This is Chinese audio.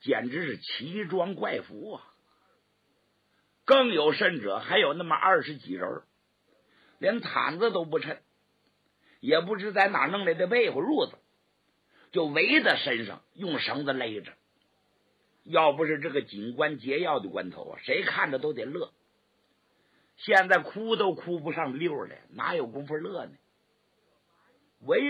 简直是奇装怪服啊！更有甚者，还有那么20几人，连毯子都不趁，也不知在哪弄来的被子褥子，就围在身上，用绳子勒着。要不是这个警官解药的关头啊，谁看着都得乐。现在哭都哭不上溜来，哪有功夫乐呢？围